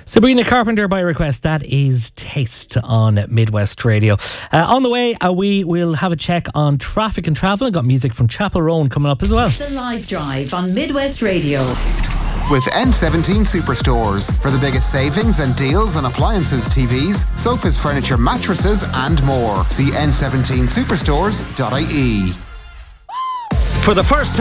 Sabrina Carpenter by request. That is Taste on Midwest Radio. On the way, we will have a check on traffic and travel. I've got music from Chapel Roan coming up as well. The Live Drive on Midwest Radio. With N17 Superstores for the biggest savings and deals on appliances, TVs, sofas, furniture, mattresses and more. See n17superstores.ie. For the first time